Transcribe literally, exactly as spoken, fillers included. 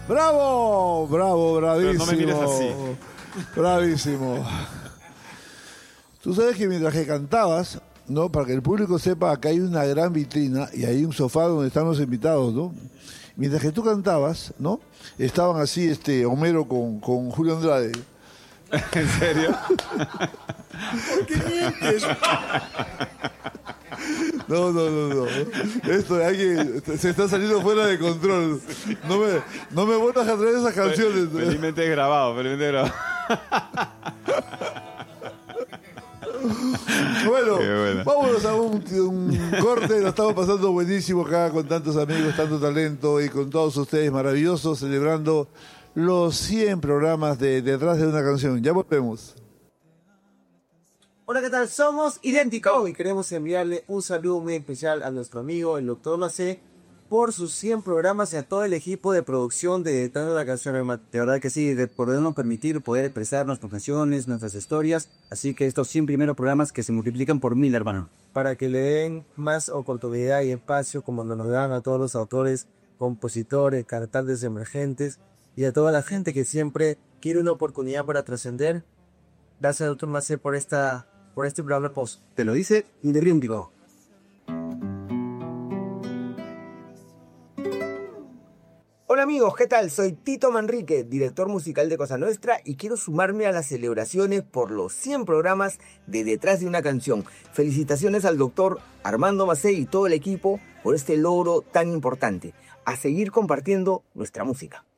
¡Bravo! ¡Bravo, bravísimo! Pero no me mires así. Bravísimo. Tú sabes que mientras que cantabas, ¿no? Para que el público sepa, acá hay una gran vitrina y hay un sofá donde están los invitados, ¿no? Mientras que tú cantabas, ¿no? Estaban así, este, Homero con, con Julio Andrade. ¿En serio? ¿Por qué mientes? No, no, no, no. Esto de alguien se está saliendo fuera de control. No me, no me vuelvas a traer esas canciones. Felizmente grabado, felizmente grabado. Bueno, vámonos a un, un corte. Lo estamos pasando buenísimo acá con tantos amigos, tanto talento y con todos ustedes maravillosos, celebrando los cien programas de Detrás de una Canción. Ya volvemos. Hola, ¿qué tal? Somos Idénticos y queremos enviarle un saludo muy especial a nuestro amigo, el doctor Macé, por sus cien programas y a todo el equipo de producción de Detrás de una Canción, hermano. De verdad que sí, de podernos permitir poder expresar nuestras canciones, nuestras historias. Así que estos cien primeros programas que se multiplican por mil, hermano. Para que le den más oportunidad y espacio, como nos lo dan a todos los autores, compositores, cantantes emergentes y a toda la gente que siempre quiere una oportunidad para trascender. Gracias, doctor Macé, por esta... por este programa post. Te lo dice Idéntico. Hola amigos, ¿qué tal? Soy Tito Manrique, director musical de Cosa Nuestra, y quiero sumarme a las celebraciones por los cien programas de Detrás de una Canción. Felicitaciones al doctor Armando Macé y todo el equipo por este logro tan importante. A seguir compartiendo nuestra música.